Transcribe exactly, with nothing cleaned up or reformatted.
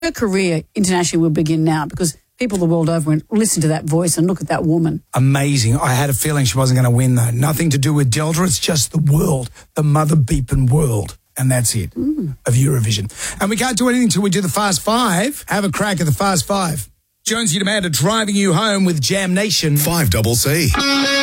her career internationally will begin now because people the world over went, listen to that voice and look at that woman. Amazing. I had a feeling she wasn't going to win, though. Nothing to do with Delta. It's just the world, the mother beeping world. And that's it, mm. of Eurovision. And we can't do anything until we do the Fast Five. Have a crack at the Fast Five. Jonesy and Amanda driving you home with Jam Nation. five double C.